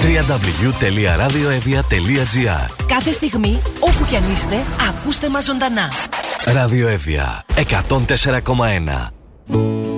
www.radioevia.gr. Κάθε στιγμή, όπου κι αν είστε, ακούστε μας ζωντανά. Ραδιοέβια 104,1.